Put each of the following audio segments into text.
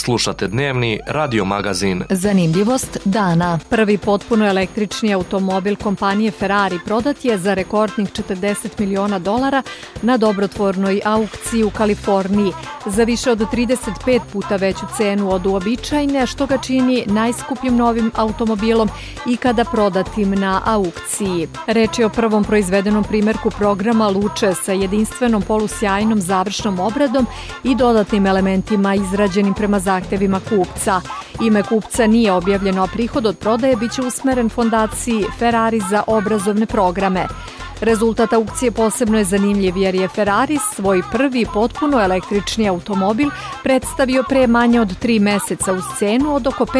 Slušate dnevni radio magazin. Zanimljivost dana. Prvi potpuno električni automobil kompanije Ferrari prodat je za rekordnih $40 miliona na dobrotvornoj aukciji u Kaliforniji za više od 35 puta veću cenu od uobičajene, što ga čini najskupljim novim automobilom ikada prodatim na aukciji. Reč je o prvom proizvedenom primjerku programa Luče sa jedinstvenom polusjajnom završnom obradom i dodatnim elementima izrađenim prema zahtevima kupca. Ime kupca nije objavljeno, a prihod od prodaje biće usmeren fondaciji Ferrari za obrazovne programe. Rezultat aukcije posebno je zanimljiv jer je Ferrari svoj prvi potpuno električni automobil predstavio pre manje od 3 meseca uz cenu od oko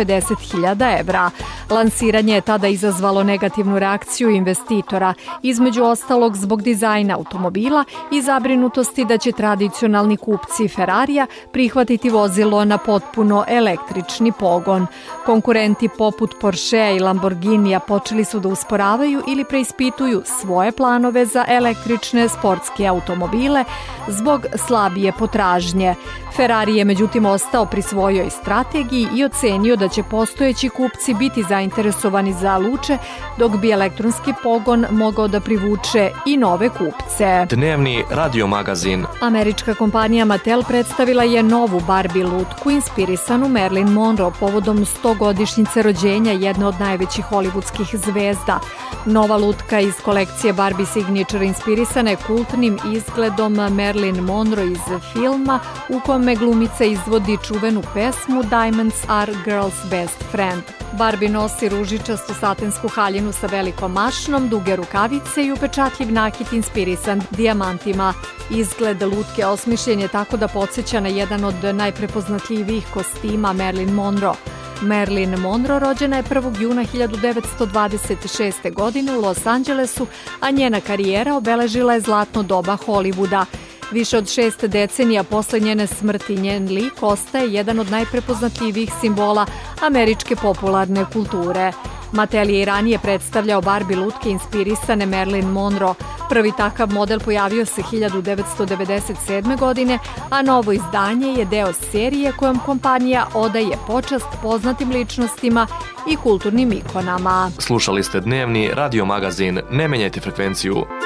€550.000. Lansiranje je tada izazvalo negativnu reakciju investitora, između ostalog zbog dizajna automobila i zabrinutosti da će tradicionalni kupci Ferrarija prihvatiti vozilo na potpuno električni pogon. Konkurenti poput Porschea i Lamborghinija počeli su da usporavaju ili preispituju svoje planove za električne sportske automobile zbog slabije potražnje. Ferrari je međutim ostao pri svojoj strategiji i ocenio da će postojeći kupci biti zainteresovani za Luče, dok bi elektronski pogon mogao da privuče i nove kupce. Dnevni radio magazin. Američka kompanija Mattel predstavila je novu Barbie lutku inspirisanu Marilyn Monroe povodom 100-godišnjice rođenja jedne od najvećih hollywoodskih zvezda. Nova lutka iz kolekcije Barbie Signature inspirisana je kultnim izgledom Marilyn Monroe iz filma u kome glumica izvodi čuvenu pesmu Diamonds are girl's best friend. Barbie nosi ružičastu satensku haljinu sa velikom mašnom, duge rukavice i upečatljiv nakit inspirisan dijamantima. Izgled lutke osmišljen je tako da podsjeća na jedan od najprepoznatljivijih kostima Marilyn Monroe. Marilyn Monroe rođena je 1. juna 1926. godine u Los Angelesu, a njena karijera obeležila je zlatno doba Hollywooda. Više od 6 decenija posle njene smrti njen lik ostaje jedan od najprepoznatljivijih simbola američke popularne kulture. Mattel je i ranije predstavljao Barbie lutke inspirisane Marilyn Monroe. Prvi takav model pojavio se 1997. godine, a novo izdanje je deo serije kojom kompanija odaje počast poznatim ličnostima i kulturnim ikonama. Slušali ste dnevni radio magazin. Ne menjajte frekvenciju.